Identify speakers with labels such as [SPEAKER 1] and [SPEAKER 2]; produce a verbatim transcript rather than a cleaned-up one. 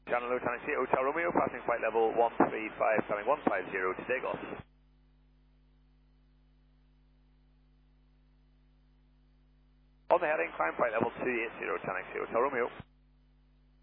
[SPEAKER 1] Channel Lieutenant C, Hotel Romeo, passing flight level one three five, coming one five zero to take off. On the heading, climb flight level two eight zero, Channel C, Hotel Romeo.